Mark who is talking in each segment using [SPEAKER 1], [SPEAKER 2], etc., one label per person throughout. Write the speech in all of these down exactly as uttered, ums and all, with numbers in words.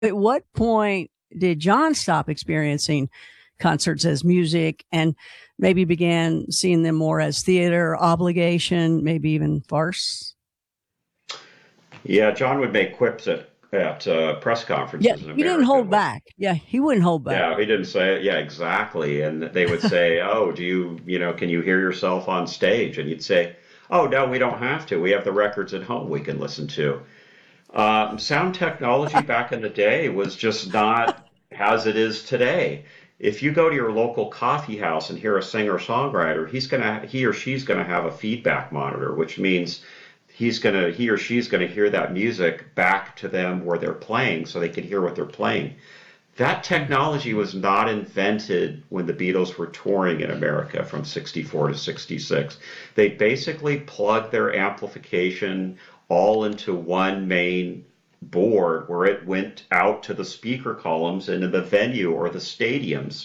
[SPEAKER 1] At what point did John stop experiencing concerts as music and maybe began seeing them more as theater, obligation, maybe even farce?
[SPEAKER 2] Yeah, John would make quips at at uh, press
[SPEAKER 1] Yeah,
[SPEAKER 2] conferences in
[SPEAKER 1] he didn't
[SPEAKER 2] America.
[SPEAKER 1] hold
[SPEAKER 2] When,
[SPEAKER 1] back. Yeah, he wouldn't hold back.
[SPEAKER 2] yeah, he didn't say it. Yeah, exactly. And they would say, "Oh, do you, you know, can you hear yourself on stage?" And you'd say, "Oh, no, we don't have to. We have the records at home we can listen to." Um, sound technology back in the day was just not as it is today. If you go to your local coffee house and hear a singer-songwriter, he's gonna, he or she's gonna have a feedback monitor, which means he's gonna, he or she's gonna hear that music back to them where they're playing, so they can hear what they're playing. That technology was not invented when the Beatles were touring in America from sixty-four to sixty-six. They basically plugged their amplification all into one main board where it went out to the speaker columns into the venue or the stadiums.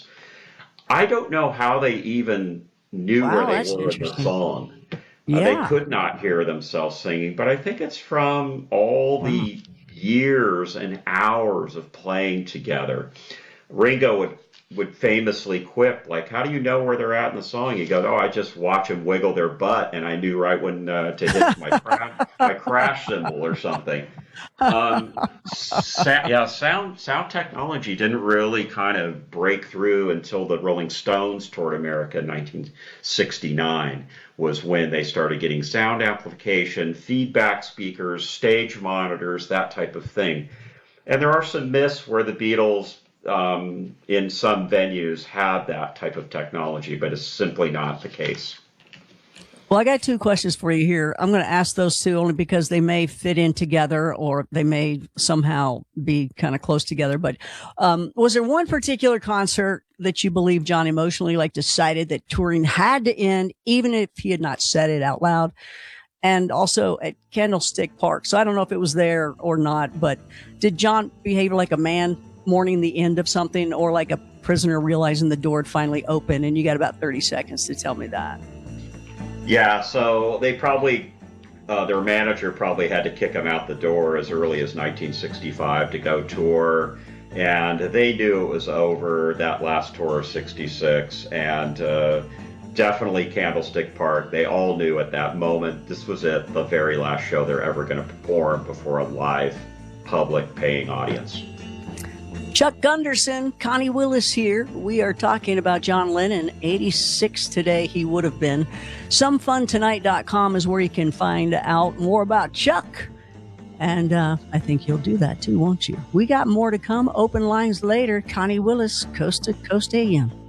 [SPEAKER 2] I don't know how they even knew where
[SPEAKER 1] Wow,
[SPEAKER 2] they
[SPEAKER 1] that's
[SPEAKER 2] were in the
[SPEAKER 1] interesting.
[SPEAKER 2] song. Uh, they
[SPEAKER 1] Yeah.
[SPEAKER 2] could not hear themselves singing, but I think it's from all
[SPEAKER 1] Wow.
[SPEAKER 2] the years and hours of playing together. Ringo would would famously quip like, "How do you know where they're at in the song?" He goes, "Oh, I just watch them wiggle their butt, and I knew right when uh, to hit my crash my crash cymbal or something." Um, sa- yeah, sound sound technology didn't really kind of break through until the Rolling Stones toured America in nineteen sixty-nine was when they started getting sound amplification, feedback speakers, stage monitors, that type of thing. And there are some myths where the Beatles, um, in some venues, had that type of technology, but it's simply not the case.
[SPEAKER 1] Well, I got two questions for you here. I'm going to ask those two only because they may fit in together or they may somehow be kind of close together. But um, was there one particular concert that you believe John emotionally like decided that touring had to end, even if he had not said it out loud? And also at Candlestick Park. So I don't know if it was there or not, but did John behave like a man mourning the end of something or like a prisoner realizing the door had finally opened? And you got about thirty seconds to tell me that.
[SPEAKER 2] Yeah, so they probably, uh, their manager probably had to kick him out the door as early as nineteen sixty-five to go tour. And they knew it was over that last tour of sixty-six. And uh, definitely Candlestick Park. They all knew at that moment this was it, the very last show they're ever going to perform before a live public paying audience.
[SPEAKER 1] Chuck Gunderson, Connie Willis here. We are talking about John Lennon, eighty-six today he would have been. some fun tonight dot com is where you can find out more about Chuck. And uh, I think you'll do that too, won't you? We got more to come. Open lines later. Connie Willis, Coast to Coast A M.